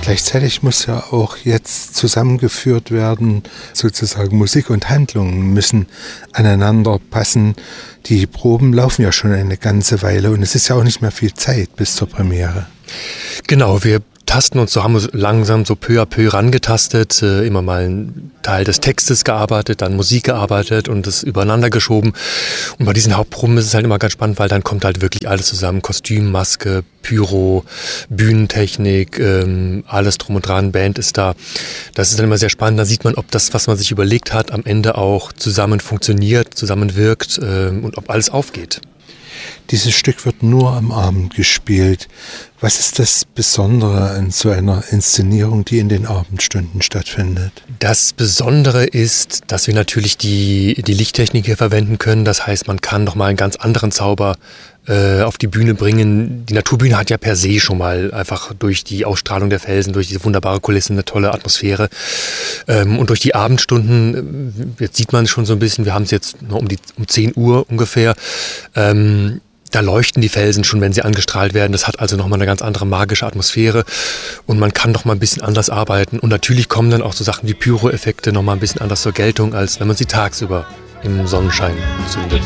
Gleichzeitig muss ja auch jetzt zusammengeführt werden, sozusagen Musik und Handlung müssen aneinander passen. Die Proben laufen ja schon eine ganze Weile und es ist ja auch nicht mehr viel Zeit bis zur Premiere. Genau, wir tasten uns, so haben wir langsam so peu à peu rangetastet, immer mal einen Teil des Textes gearbeitet, dann Musik gearbeitet und das übereinander geschoben. Und bei diesen Hauptproben ist es halt immer ganz spannend, weil dann kommt halt wirklich alles zusammen. Kostüm, Maske, Pyro, Bühnentechnik, alles drum und dran, Band ist da. Das ist dann immer sehr spannend. Da sieht man, ob das, was man sich überlegt hat, am Ende auch zusammen funktioniert, zusammenwirkt und ob alles aufgeht. Dieses Stück wird nur am Abend gespielt. Was ist das Besondere an so einer Inszenierung, die in den Abendstunden stattfindet? Das Besondere ist, dass wir natürlich die Lichttechnik hier verwenden können. Das heißt, man kann nochmal einen ganz anderen Zauber auf die Bühne bringen. Die Naturbühne hat ja per se schon mal einfach durch die Ausstrahlung der Felsen, durch diese wunderbare Kulisse eine tolle Atmosphäre. Und durch die Abendstunden, jetzt sieht man es schon so ein bisschen, wir haben es jetzt noch um 10 Uhr ungefähr, da leuchten die Felsen schon, wenn sie angestrahlt werden. Das hat also nochmal eine ganz andere magische Atmosphäre und man kann nochmal ein bisschen anders arbeiten. Und natürlich kommen dann auch so Sachen wie Pyro-Effekte nochmal ein bisschen anders zur Geltung, als wenn man sie tagsüber im Sonnenschein zündet.